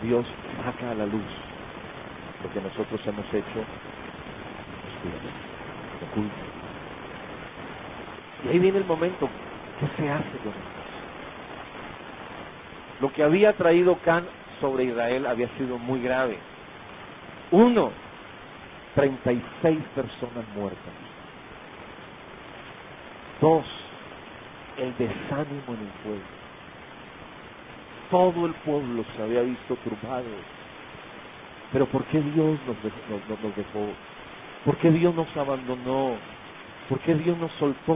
Dios saca a la luz lo que nosotros hemos hecho oculto. Y ahí viene el momento. ¿Qué se hace con esto? Lo que había traído Can sobre Israel había sido muy grave. 1, 36 personas muertas. 2, el desánimo en el pueblo. Todo el pueblo se había visto turbado. Pero ¿por qué Dios nos dejó? ¿Por qué Dios nos abandonó? ¿Por qué Dios nos soltó?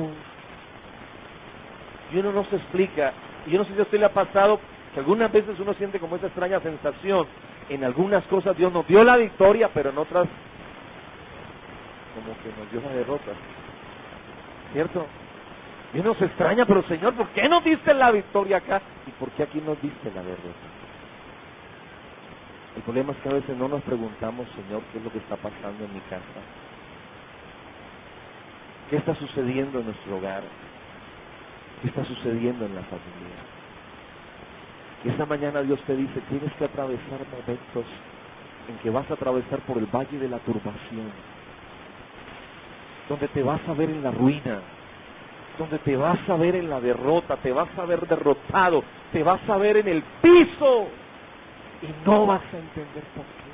Y uno no se explica. Y yo no sé si a usted le ha pasado que algunas veces uno siente como esa extraña sensación. En algunas cosas Dios nos dio la victoria, pero en otras como que nos dio la derrota. ¿Cierto? Y uno se extraña, pero Señor, ¿por qué nos diste la victoria acá? ¿Y por qué aquí nos diste la derrota? El problema es que a veces no nos preguntamos, Señor, ¿qué es lo que está pasando en mi casa? ¿Qué está sucediendo en nuestro hogar? ¿Qué está sucediendo en la familia? Y esta mañana Dios te dice, tienes que atravesar momentos en que vas a atravesar por el valle de la turbación, donde te vas a ver en la ruina, donde te vas a ver en la derrota, te vas a ver derrotado, te vas a ver en el piso y no vas a entender por qué.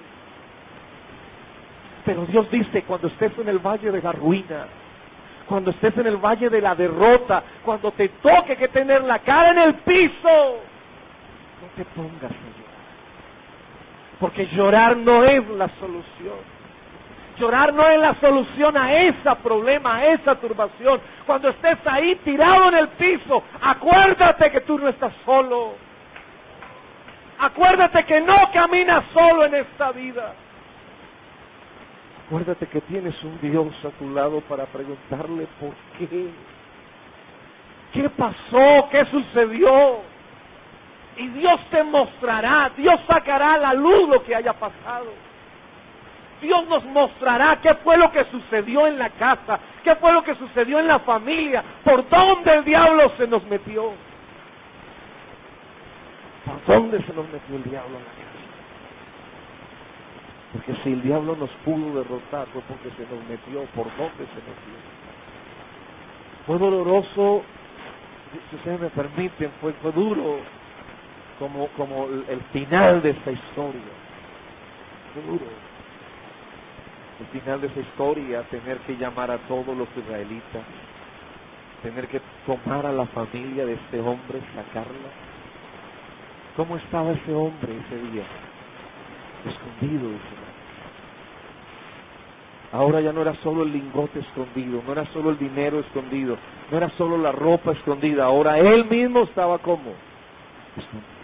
Pero Dios dice, cuando estés en el valle de la ruina, cuando estés en el valle de la derrota, cuando te toque que tener la cara en el piso, no te pongas a llorar, porque llorar no es la solución. Llorar no es la solución a ese problema, a esa turbación. Cuando estés ahí tirado en el piso, acuérdate que tú no estás solo. Acuérdate que no caminas solo en esta vida. Acuérdate que tienes un Dios a tu lado para preguntarle por qué. ¿Qué pasó? ¿Qué sucedió? Y Dios te mostrará, Dios sacará a la luz lo que haya pasado. Dios nos mostrará qué fue lo que sucedió en la casa, qué fue lo que sucedió en la familia, por dónde el diablo se nos metió. ¿Por dónde se nos metió el diablo en la casa? Porque si el diablo nos pudo derrotar fue porque se nos metió. ¿Por dónde se metió? Fue doloroso, si ustedes me permiten, fue duro como el final de esta historia. Fue duro. El final de esa historia, tener que llamar a todos los israelitas, tener que tomar a la familia de este hombre, sacarla. ¿Cómo estaba ese hombre ese día? Escondido, dice. Ahora ya no era solo el lingote escondido, no era solo el dinero escondido, no era solo la ropa escondida, ahora él mismo estaba como escondido.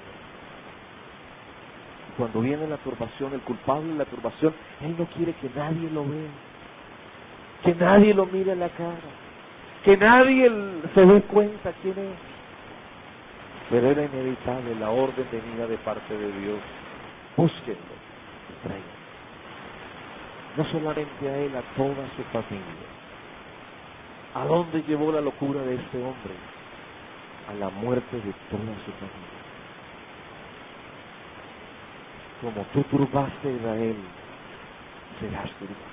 Cuando viene la turbación, el culpable de la turbación, él no quiere que nadie lo vea, que nadie lo mire en la cara, que nadie se dé cuenta quién es. Pero era inevitable la orden venida de parte de Dios. Búsquenlo, traigan. No solamente a él, a toda su familia. ¿A dónde llevó la locura de este hombre? A la muerte de toda su familia. Como tú turbaste a Israel, serás turbado.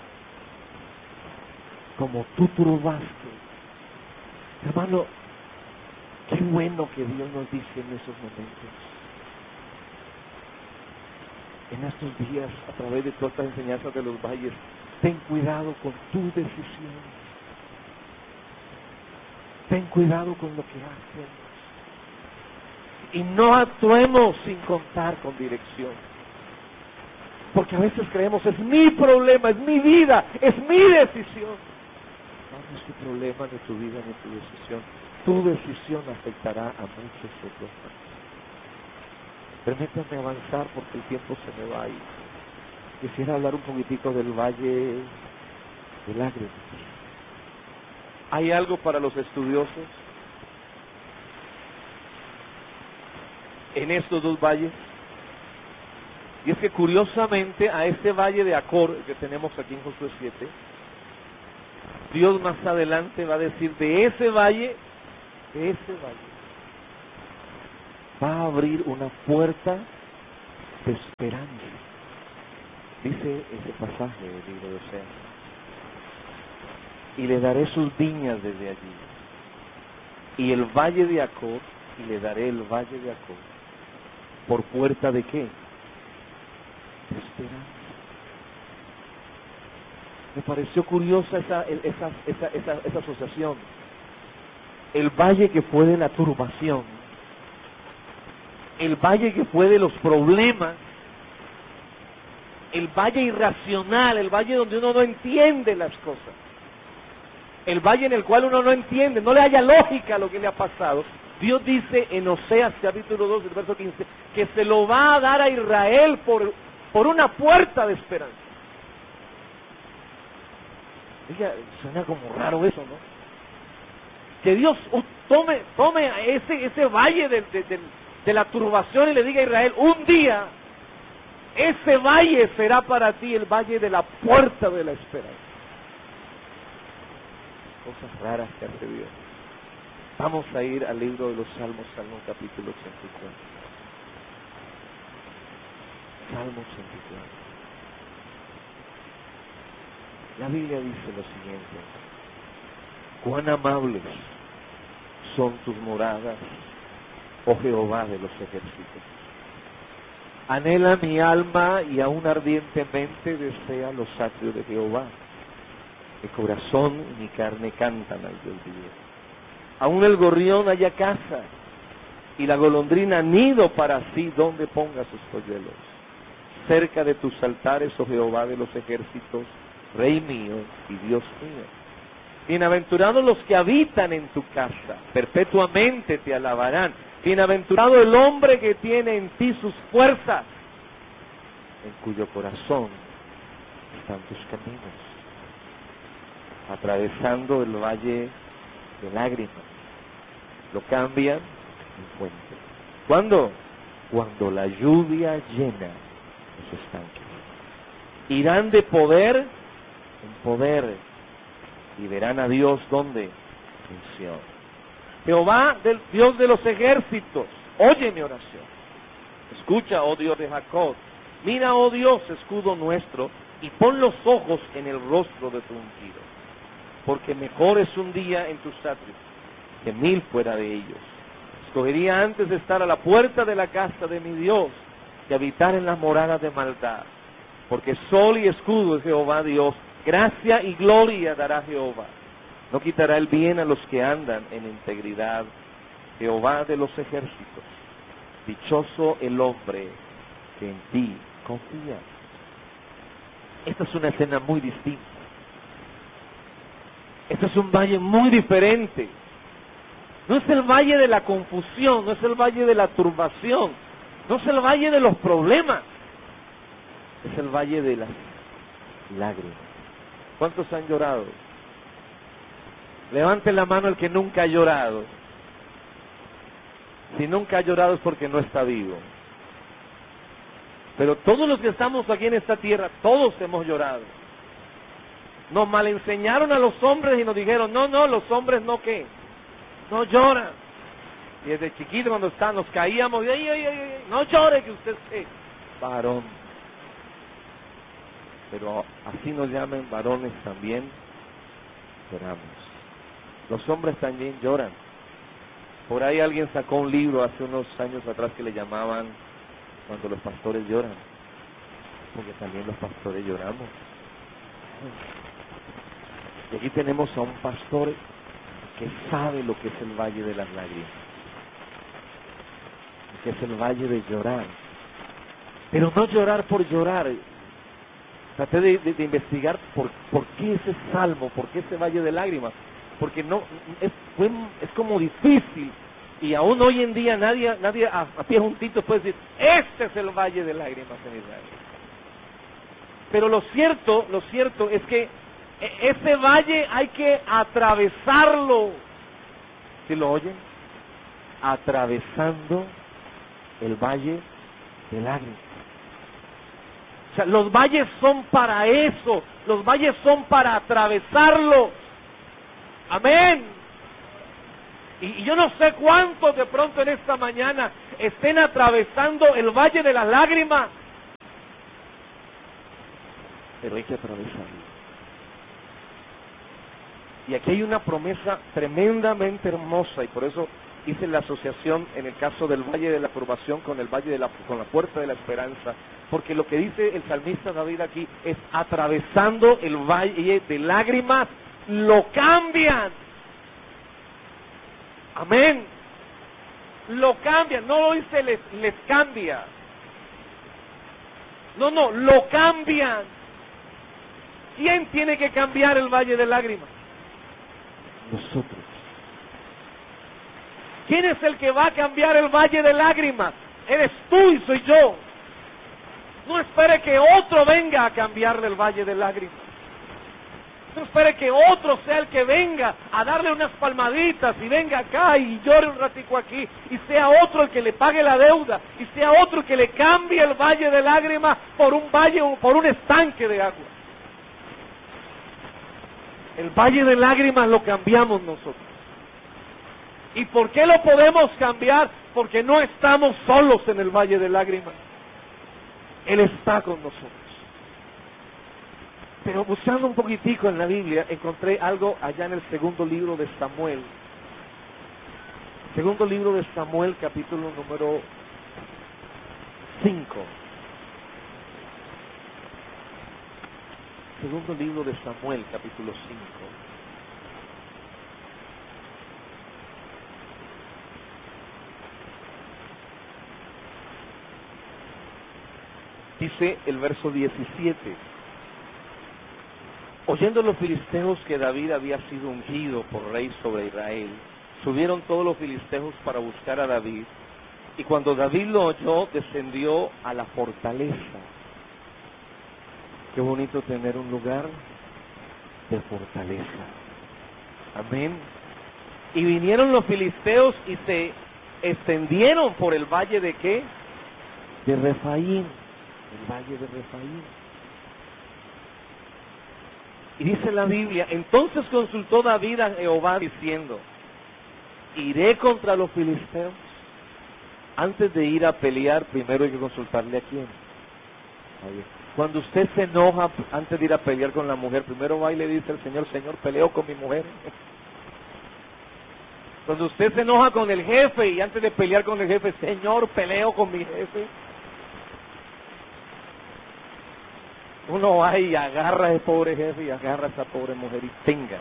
Como tú turbaste. Hermano, qué bueno que Dios nos dice en esos momentos. En estos días, a través de todas estas enseñanzas de los valles, ten cuidado con tu decisión. Ten cuidado con lo que haces. Y no actuemos sin contar con dirección. Porque a veces creemos, es mi problema, es mi vida, es mi decisión. No es tu problema, ni tu vida, ni tu decisión. Tu decisión afectará a muchos otros. Permítanme avanzar porque el tiempo se me va a ir. Quisiera hablar un poquitico del valle de lágrimas. ¿Hay algo para los estudiosos en estos dos valles? Y es que curiosamente a este valle de Acor que tenemos aquí en Josué 7, Dios más adelante va a decir de ese valle, va a abrir una puerta de esperanza. Dice ese pasaje del libro de Oseas. Y le daré sus viñas desde allí, y el valle de Acor, y le daré el valle de Acor, ¿por puerta de qué? De esperanza. Me pareció curiosa esa asociación. El valle que fue de la turbación, el valle que fue de los problemas, el valle irracional, el valle donde uno no entiende las cosas, el valle en el cual uno no entiende, no le haya lógica a lo que le ha pasado. Dios dice en Oseas capítulo 2, el verso 15, que se lo va a dar a Israel por una puerta de esperanza. Oiga, suena como raro eso, ¿no? Que Dios tome ese valle de la turbación y le diga a Israel, un día ese valle será para ti el valle de la puerta de la esperanza. Cosas raras que hace Dios. Vamos a ir al libro de los Salmos, Salmo capítulo 84. Salmo 84. La Biblia dice lo siguiente: cuán amables son tus moradas, oh Jehová de los ejércitos. Anhela mi alma y aún ardientemente desea los atrios de Jehová. Mi corazón y mi carne cantan al Dios vivo. Aún el gorrión halla casa y la golondrina nido para sí donde ponga sus polluelos. Cerca de tus altares, oh Jehová de los ejércitos, Rey mío y Dios mío. Bienaventurados los que habitan en tu casa, perpetuamente te alabarán. Bienaventurado el hombre que tiene en ti sus fuerzas, en cuyo corazón están tus caminos. Atravesando el valle de lágrimas, lo cambian en fuente. ¿Cuándo? Cuando la lluvia llena los estanques. Irán de poder en poder y verán a Dios, ¿dónde? En Sión. Jehová, del Dios de los ejércitos, oye mi oración. Escucha, oh Dios de Jacob. Mira, oh Dios, escudo nuestro, y pon los ojos en el rostro de tu ungido. Porque mejor es un día en tus atrios que 1000 fuera de ellos. Escogería antes de estar a la puerta de la casa de mi Dios que habitar en las moradas de maldad. Porque sol y escudo es Jehová Dios, gracia y gloria dará Jehová. No quitará el bien a los que andan en integridad. Jehová de los ejércitos, dichoso el hombre que en ti confía. Esta es una escena muy distinta. Este es un valle muy diferente. No es el valle de la confusión, no es el valle de la turbación, no es el valle de los problemas. Es el valle de las lágrimas. ¿Cuántos han llorado? Levante la mano el que nunca ha llorado. Si nunca ha llorado es porque no está vivo. Pero todos los que estamos aquí en esta tierra, todos hemos llorado. Nos malenseñaron a los hombres y nos dijeron, no, los hombres no, ¿qué? No lloran. Y desde chiquito cuando nos caíamos, no llore que usted es varón. Pero así nos llamen varones también, lloramos. Los hombres también lloran. Por ahí alguien sacó un libro hace unos años atrás que le llamaban Cuando los pastores lloran. Porque también los pastores lloramos. Y aquí tenemos a un pastor que sabe lo que es el valle de las lágrimas, que es el valle de llorar. Pero no llorar por llorar. Traté de investigar por qué ese salmo, por qué ese valle de lágrimas. Porque no es como difícil. Y aún hoy en día nadie a pie juntito puede decir, este es el valle de lágrimas en Israel. Pero lo cierto es que ese valle hay que atravesarlo. ¿Sí lo oyen? Atravesando el valle de lágrimas. O sea, los valles son para eso. Los valles son para atravesarlo. Amén. Y yo no sé cuántos de pronto en esta mañana estén atravesando el valle de las lágrimas, pero hay que atravesarlo. Y aquí hay una promesa tremendamente hermosa, y por eso hice la asociación en el caso del Valle de la Turbación con el Valle con la Puerta de la Esperanza, porque lo que dice el salmista David aquí es: atravesando el valle de lágrimas, lo cambian. Amén. Lo cambian, no lo dice les cambia. No, lo cambian. ¿Quién tiene que cambiar el valle de lágrimas? Nosotros. ¿Quién es el que va a cambiar el valle de lágrimas? Eres tú y soy yo. No espere que otro venga a cambiarle el valle de lágrimas. No espere que otro sea el que venga a darle unas palmaditas y venga acá y llore un ratico aquí, y sea otro el que le pague la deuda, y sea otro el que le cambie el valle de lágrimas por un valle o por un estanque de agua. El valle de lágrimas lo cambiamos nosotros. ¿Y por qué lo podemos cambiar? Porque no estamos solos en el valle de lágrimas. Él está con nosotros. Pero buscando un poquitico en la Biblia, encontré algo allá en el segundo libro de Samuel. Segundo libro de Samuel, capítulo número 5. Segundo libro de Samuel, capítulo 5. Dice el verso 17: oyendo los filisteos que David había sido ungido por rey sobre Israel, subieron todos los filisteos para buscar a David, y cuando David lo oyó, descendió a la fortaleza. Qué bonito tener un lugar de fortaleza. Amén. Y vinieron los filisteos y se extendieron por el valle de ¿qué? De Refaín. El valle de Refaín. Y dice la Biblia: entonces consultó David a Jehová diciendo: ¿iré contra los filisteos? Antes de ir a pelear, primero hay que consultarle a quién. Cuando usted se enoja antes de ir a pelear con la mujer, primero va y le dice al Señor: Señor, peleo con mi mujer. Cuando usted se enoja con el jefe y antes de pelear con el jefe: Señor, peleo con mi jefe. Uno va y agarra a ese pobre jefe y agarra a esa pobre mujer y tenga.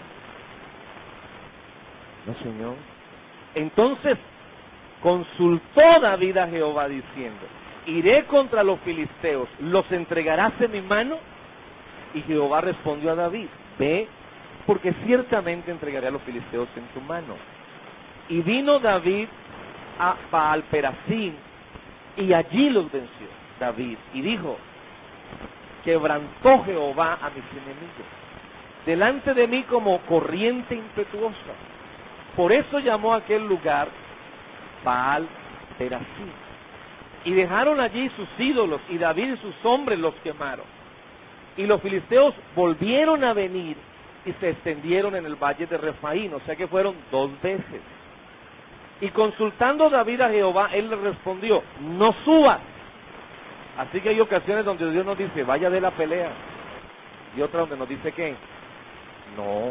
No, Señor. Entonces consultó David a Jehová diciendo: iré contra los filisteos, ¿los entregarás en mi mano? Y Jehová respondió a David: ve, porque ciertamente entregaré a los filisteos en tu mano. Y vino David a Baal-Perasim, y allí los venció David, y dijo: quebrantó Jehová a mis enemigos delante de mí como corriente impetuosa. Por eso llamó a aquel lugar Baal-Perasim. Y dejaron allí sus ídolos, y David y sus hombres los quemaron. Y los filisteos volvieron a venir y se extendieron en el valle de Refaín, o sea que fueron 2 veces. Y consultando David a Jehová, él le respondió: no subas. Así que hay ocasiones donde Dios nos dice: vaya de la pelea, y otras donde nos dice que no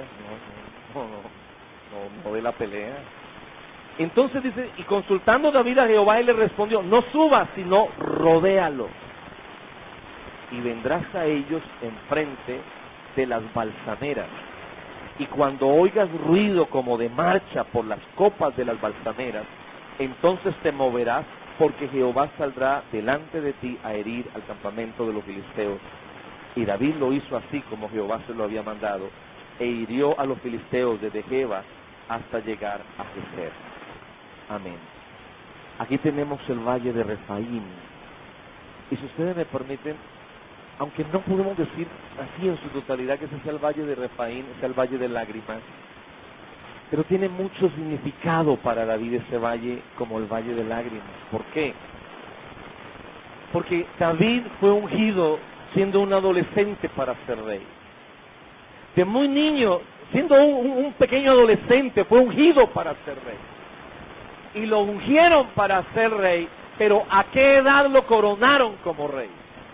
de la pelea. Entonces dice: y consultando David a Jehová, él le respondió: no subas, sino rodéalos, y vendrás a ellos enfrente de las balsameras. Y cuando oigas ruido como de marcha por las copas de las balsameras, entonces te moverás, porque Jehová saldrá delante de ti a herir al campamento de los filisteos. Y David lo hizo así como Jehová se lo había mandado, e hirió a los filisteos desde Geba hasta llegar a Geser. Amén. Aquí tenemos el valle de Refaín. Y si ustedes me permiten, aunque no podemos decir así en su totalidad que ese sea el valle de Refaín, sea el valle de lágrimas, pero tiene mucho significado para David ese valle como el valle de lágrimas. ¿Por qué? Porque David fue ungido siendo un adolescente para ser rey. De muy niño, siendo un pequeño adolescente, fue ungido para ser rey. y lo ungieron para ser rey, pero ¿a qué edad lo coronaron como rey?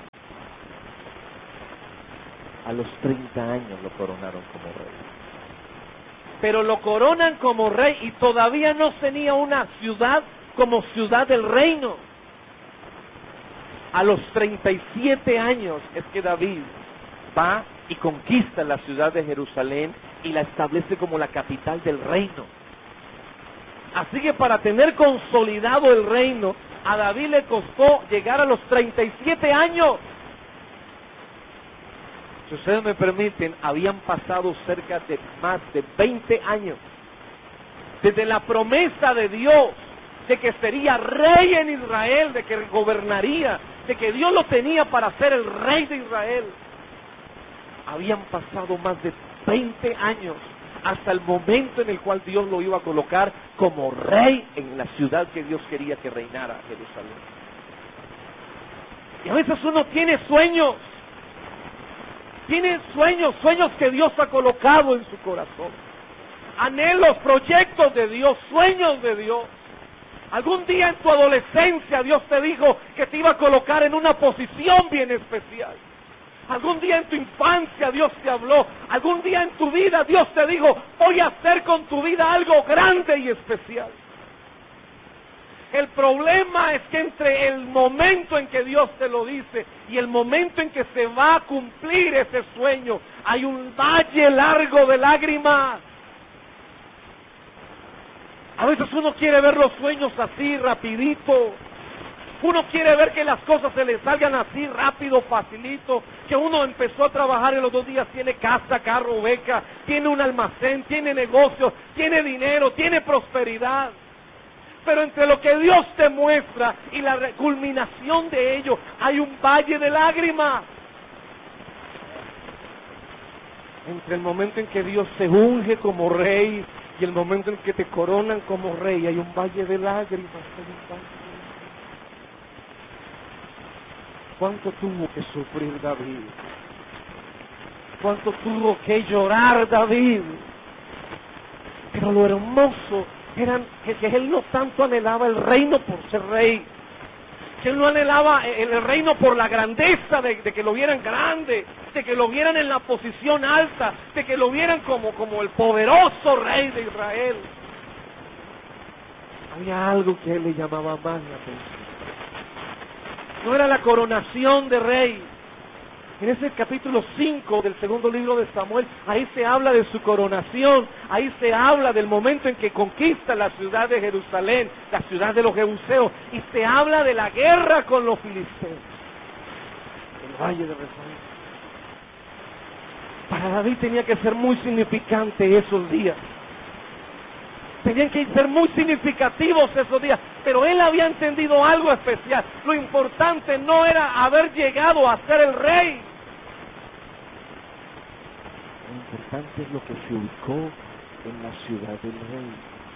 A los 30 años lo coronaron como rey. Pero lo coronan como rey y todavía no tenía una ciudad como ciudad del reino. A los 37 años es que David va y conquista la ciudad de Jerusalén y la establece como la capital del reino. Así que para tener consolidado el reino, a David le costó llegar a los 37 años. Si ustedes me permiten, habían pasado cerca de más de 20 años desde la promesa de Dios de que sería rey en Israel, de que gobernaría, de que Dios lo tenía para ser el rey de Israel. Habían pasado más de 20 años hasta el momento en el cual Dios lo iba a colocar como rey en la ciudad que Dios quería que reinara, Jerusalén. Y a veces uno tiene sueños que Dios ha colocado en su corazón, anhelos, proyectos de Dios, sueños de Dios. Algún día en tu adolescencia Dios te dijo que te iba a colocar en una posición bien especial. Algún día en tu infancia Dios te habló. Algún día en tu vida Dios te dijo, voy a hacer con tu vida algo grande y especial. El problema es que entre el momento en que Dios te lo dice y el momento en que se va a cumplir ese sueño, hay un valle largo de lágrimas. A veces uno quiere ver los sueños así, rapidito. Uno quiere ver que las cosas se le salgan así, rápido, facilito. Que uno empezó a trabajar en los 2 días, tiene casa, carro, beca, tiene un almacén, tiene negocios, tiene dinero, tiene prosperidad. Pero entre lo que Dios te muestra y la culminación de ello, hay un valle de lágrimas. Entre el momento en que Dios te unge como rey y el momento en que te coronan como rey, hay un valle de lágrimas. ¿Cuánto tuvo que sufrir David? ¿Cuánto tuvo que llorar David? Pero lo hermoso era que él no tanto anhelaba el reino por ser rey, que él no anhelaba el reino por la grandeza de que lo vieran grande, de que lo vieran en la posición alta, de que lo vieran como el poderoso rey de Israel. Había algo que a él le llamaba más la atención. No era la coronación de rey. En ese capítulo 5 del segundo libro de Samuel, ahí se habla de su coronación, ahí se habla del momento en que conquista la ciudad de Jerusalén, la ciudad de los jebuseos, y se habla de la guerra con los filisteos, el valle de Refaim. Para David tenía que ser muy significante esos días. Tenían que ser muy significativos esos días, pero él había entendido algo especial. Lo importante no era haber llegado a ser el rey. Lo importante es lo que se ubicó en la ciudad del rey.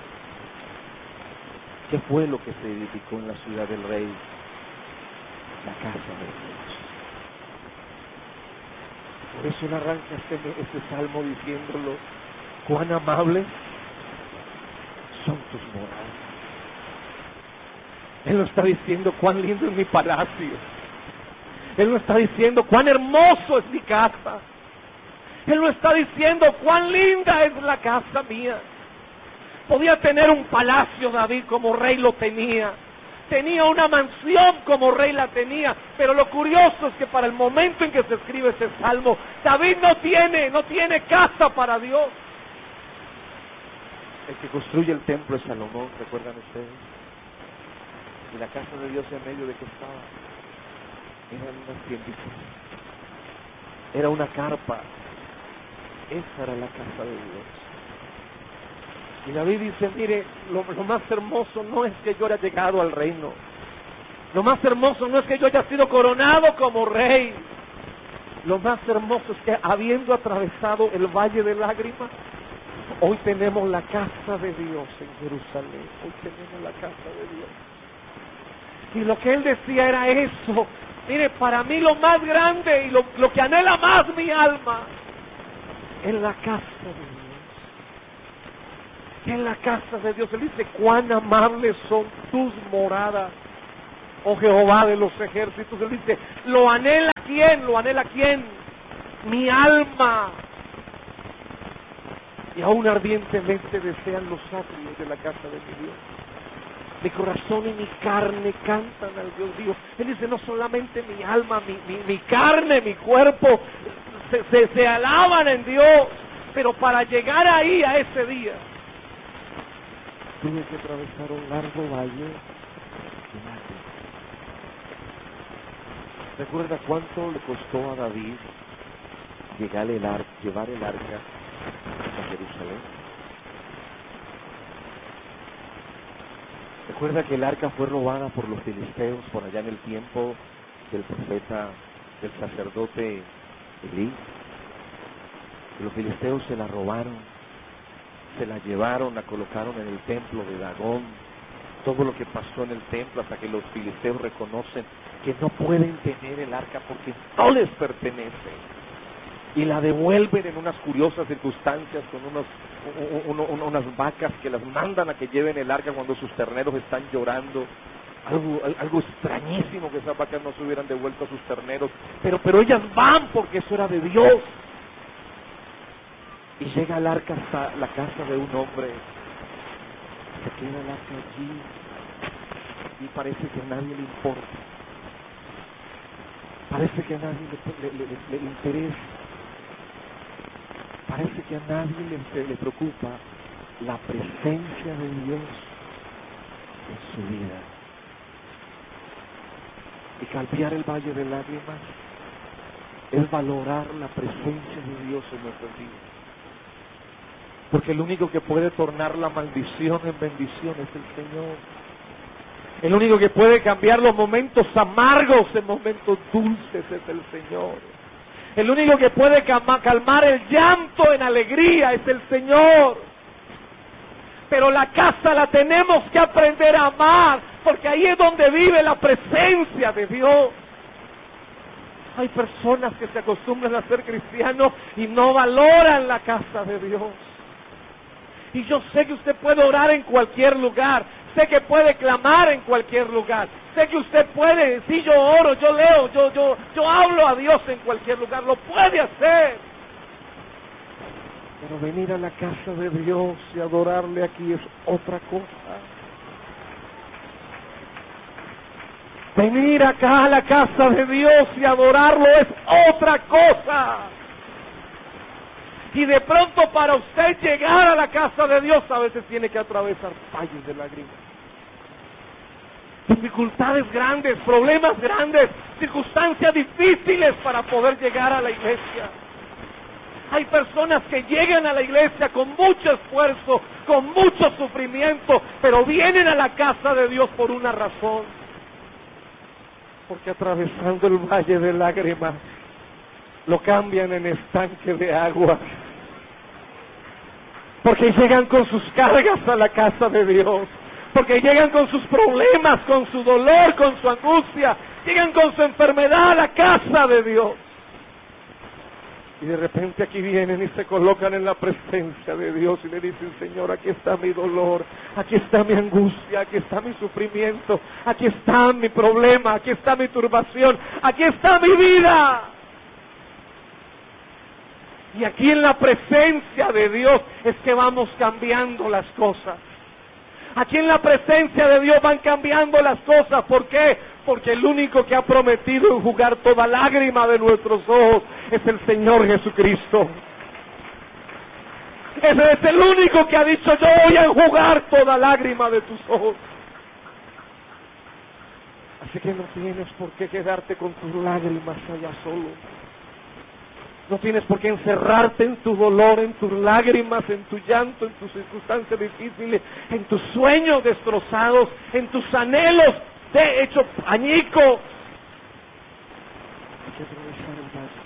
¿Qué fue lo que se edificó en la ciudad del rey? La casa de Dios. Por eso él arranca este salmo diciéndolo, cuán amables son tus moradas. Él no está diciendo cuán lindo es mi palacio. Él no está diciendo cuán hermoso es mi casa. Él no está diciendo cuán linda es la casa mía. Podía tener un palacio David como rey lo tenía. Tenía una mansión como rey la tenía. Pero lo curioso es que para el momento en que se escribe ese salmo, David no tiene casa para Dios. El que construye el templo es Salomón, ¿recuerdan ustedes? Y la casa de Dios en medio de que estaba, eran unas tienditas, era una carpa, esa era la casa de Dios. Y David dice, mire, lo más hermoso no es que yo haya llegado al reino, lo más hermoso no es que yo haya sido coronado como rey, lo más hermoso es que habiendo atravesado el valle de lágrimas, hoy tenemos la casa de Dios en Jerusalén. Hoy tenemos la casa de Dios. Y lo que él decía era eso. Mire, para mí lo más grande y lo que anhela más mi alma es la casa de Dios. Aquí en la casa de Dios, Él dice, cuán amables son tus moradas, oh Jehová de los ejércitos. Él dice, ¿lo anhela quién? ¿Lo anhela quién? Mi alma. Y aún ardientemente desean los atrios de la casa de mi Dios. Mi corazón y mi carne cantan al Dios vivo. Él dice, no solamente mi alma, mi carne, mi cuerpo se alaban en Dios, pero para llegar ahí, a ese día, tuve que atravesar un largo valle de lágrimas. ¿Recuerda cuánto le costó a David llevar el arca a Jerusalén? Recuerda que el arca fue robada por los filisteos por allá en el tiempo del profeta, del sacerdote Elí. Los filisteos se la robaron, se la llevaron, la colocaron en el templo de Dagón. Todo lo que pasó en el templo hasta que los filisteos reconocen que no pueden tener el arca porque no les pertenece. Y la devuelven en unas curiosas circunstancias con unas vacas que las mandan a que lleven el arca cuando sus terneros están llorando. Algo extrañísimo que esas vacas no se hubieran devuelto a sus terneros. Pero ellas van porque eso era de Dios. Y llega el arca hasta la casa de un hombre. Se queda el arca allí y parece que a nadie le importa. Parece que a nadie le interesa. Parece que a nadie le preocupa la presencia de Dios en su vida. Y cambiar el valle de lágrimas es valorar la presencia de Dios en nuestras vidas. Porque el único que puede tornar la maldición en bendición es el Señor. El único que puede cambiar los momentos amargos en momentos dulces es el Señor. El único que puede calmar el llanto en alegría es el Señor. Pero la casa la tenemos que aprender a amar, porque ahí es donde vive la presencia de Dios. Hay personas que se acostumbran a ser cristianos y no valoran la casa de Dios. Y yo sé que usted puede orar en cualquier lugar, sé que puede clamar en cualquier lugar, sé que usted puede, si yo oro, yo leo, yo hablo a Dios en cualquier lugar, lo puede hacer. Pero venir a la casa de Dios y adorarle aquí es otra cosa. Venir acá a la casa de Dios y adorarlo es otra cosa. Y de pronto para usted llegar a la casa de Dios a veces tiene que atravesar valles de lágrimas. Dificultades grandes, problemas grandes, circunstancias difíciles para poder llegar a la iglesia. Hay personas que llegan a la iglesia con mucho esfuerzo, con mucho sufrimiento, pero vienen a la casa de Dios por una razón. Porque atravesando el valle de lágrimas, lo cambian en estanque de agua. Porque llegan con sus cargas a la casa de Dios. Porque llegan con sus problemas, con su dolor, con su angustia. Llegan con su enfermedad a la casa de Dios. Y de repente aquí vienen y se colocan en la presencia de Dios y le dicen, Señor, aquí está mi dolor, aquí está mi angustia, aquí está mi sufrimiento, aquí está mi problema, aquí está mi turbación, aquí está mi vida. Y aquí en la presencia de Dios es que vamos cambiando las cosas. Aquí en la presencia de Dios van cambiando las cosas. ¿Por qué? Porque el único que ha prometido enjugar toda lágrima de nuestros ojos es el Señor Jesucristo. Ese es el único que ha dicho, yo voy a enjugar toda lágrima de tus ojos. Así que no tienes por qué quedarte con tus lágrimas allá solo. No tienes por qué encerrarte en tu dolor, en tus lágrimas, en tu llanto, en tus circunstancias difíciles, en tus sueños destrozados, en tus anhelos hecho añico. Hay que atravesar el valle.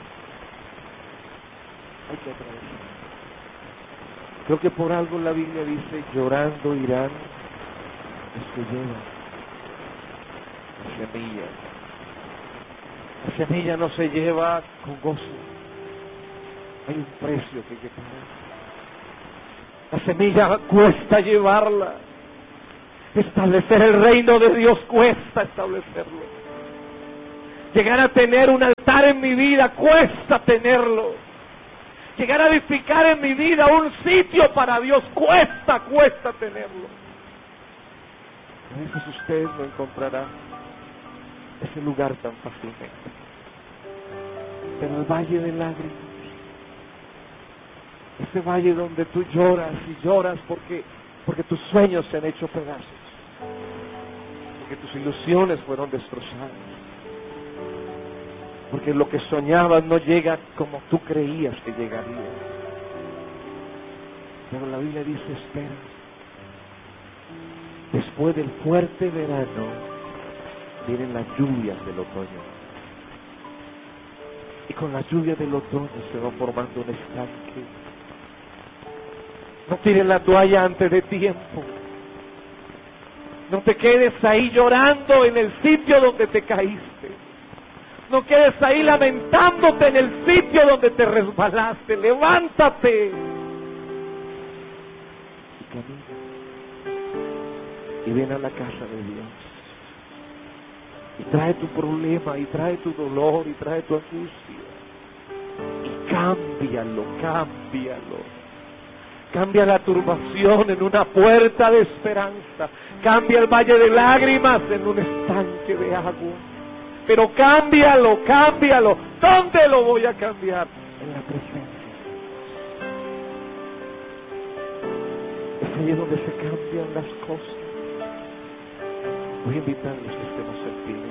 Hay que atravesar. Creo que por algo la Biblia dice, llorando irán los que llevan la semilla. La semilla no se lleva con gozo. Hay un precio que hay que pagar. La semilla cuesta llevarla. Establecer el reino de Dios cuesta establecerlo. Llegar a tener un altar en mi vida cuesta tenerlo. Llegar a edificar en mi vida un sitio para Dios cuesta tenerlo. A veces usted no encontrará ese lugar tan fácilmente. Pero el valle de lágrimas, ese valle donde tú lloras y lloras porque tus sueños se han hecho pedazos, porque tus ilusiones fueron destrozadas, porque lo que soñabas no llega como tú creías que llegaría. Pero la Biblia dice, espera. Después del fuerte verano vienen las lluvias del otoño. Y con las lluvias del otoño se va formando un estanque. No tires la toalla antes de tiempo. No te quedes ahí llorando en el sitio donde te caíste. No quedes ahí lamentándote en el sitio donde te resbalaste. Levántate. Y camina. Y ven a la casa de Dios. Y trae tu problema, y trae tu dolor, y trae tu angustia. Y cámbialo. Cambia la turbación en una puerta de esperanza. Cambia el valle de lágrimas en un estanque de agua. Pero cámbialo. ¿Dónde lo voy a cambiar? En la presencia. Es ahí donde se cambian las cosas. Voy a invitarlos a que estemos en pie.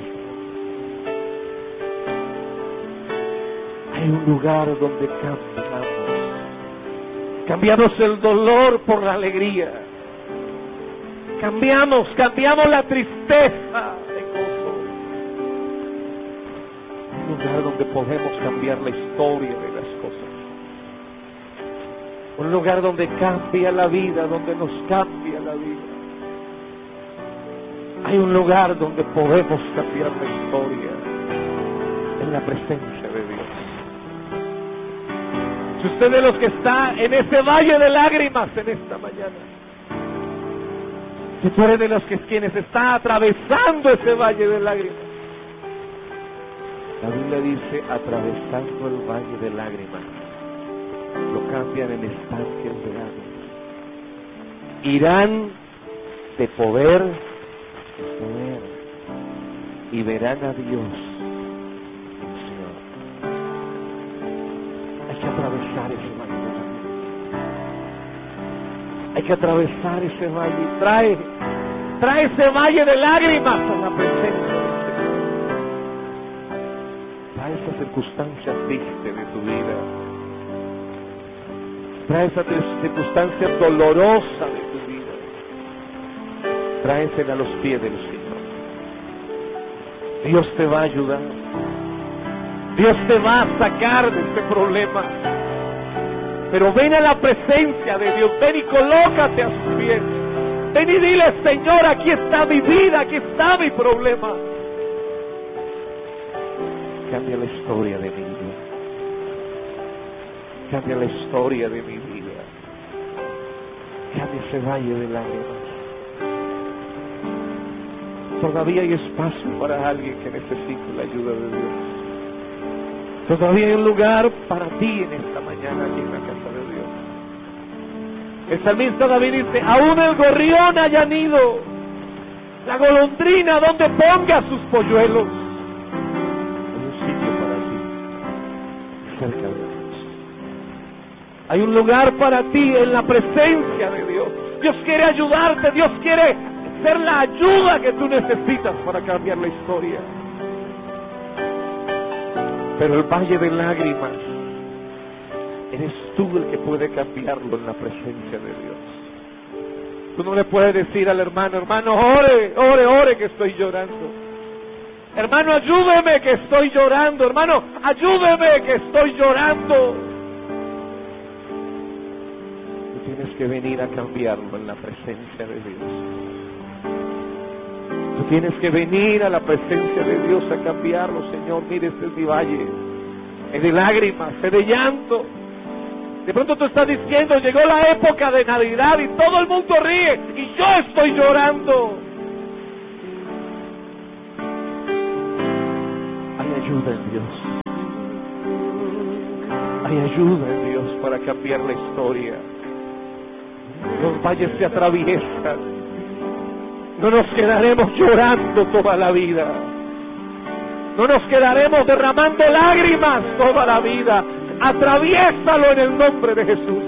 Hay un lugar donde cambiamos el dolor por la alegría. Cambiamos la tristeza en gozo. Un lugar donde podemos cambiar la historia de las cosas. Un lugar donde cambia la vida, donde nos cambia la vida. Hay un lugar donde podemos cambiar la historia, en la presencia de Dios. Si usted de los que está en ese valle de lágrimas en esta mañana, si tú eres de los quienes está atravesando ese valle de lágrimas, la Biblia dice, atravesando el valle de lágrimas, lo cambian en estanques de agua. Irán de poder y verán a Dios en Señor. Hay que atravesar ese valle de lágrimas. Hay que atravesar ese valle. Trae ese valle de lágrimas a la presencia del Señor. Trae esa circunstancia triste de tu vida. Trae esa circunstancia dolorosa de tu vida. Tráesela a los pies del Señor. Dios te va a ayudar. Dios te va a sacar de este problema. Pero ven a la presencia de Dios. Ven y colócate a sus pies. Ven y dile, Señor, aquí está mi vida, aquí está mi problema. Cambia la historia de mi vida. Cambia la historia de mi vida. Cambia ese valle de lágrimas. Todavía hay espacio para alguien que necesite la ayuda de Dios. Todavía hay un lugar para ti en esta mañana aquí en la casa de Dios. El salmista David dice, aún el gorrión haya nido, la golondrina donde ponga sus polluelos. Hay un sitio para ti, cerca de Dios. Hay un lugar para ti en la presencia de Dios. Dios quiere ayudarte, Dios quiere ser la ayuda que tú necesitas para cambiar la historia. Pero el valle de lágrimas, eres tú el que puede cambiarlo en la presencia de Dios. Tú no le puedes decir al hermano, ore que estoy llorando. Hermano, ayúdeme que estoy llorando. Hermano, ayúdeme que estoy llorando. Tú tienes que venir a cambiarlo en la presencia de Dios. Tú tienes que venir a la presencia de Dios a cambiarlo. Señor, mire, este es mi valle, es de lágrimas, es de llanto. De pronto tú estás diciendo, llegó la época de Navidad y todo el mundo ríe y yo estoy llorando. Hay ayuda en Dios. Hay ayuda en Dios para cambiar la historia. Los valles se atraviesan. No nos quedaremos llorando toda la vida. No nos quedaremos derramando lágrimas toda la vida. Atraviésalo en el nombre de Jesús.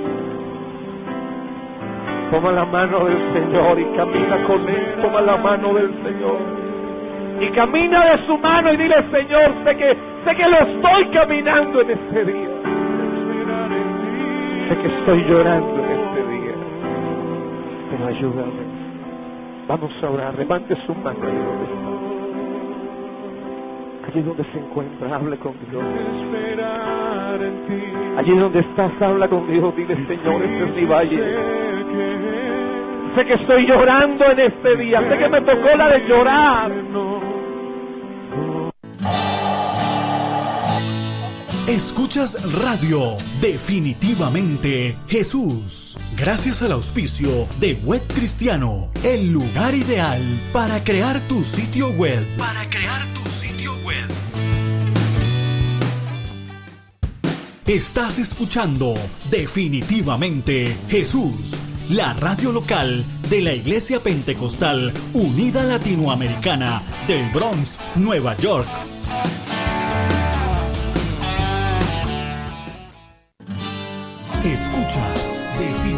Toma la mano del Señor y camina con Él. Toma la mano del Señor y camina de su mano y dile: Señor, sé que lo estoy caminando en este día. Sé que estoy llorando en este día, pero ayúdame. Vamos a orar. Levante su mano ahí donde está. Allí donde se encuentra, hable con Dios. Allí donde estás, habla con Dios. Dile: Señor, este es mi valle. Sé que estoy llorando en este día. Sé que me tocó la de llorar. Escuchas Radio Definitivamente Jesús. Gracias al auspicio de Web Cristiano, el lugar ideal para crear tu sitio web. Estás escuchando Definitivamente Jesús, la radio local de la Iglesia Pentecostal Unida Latinoamericana del Bronx, Nueva York. Escuchas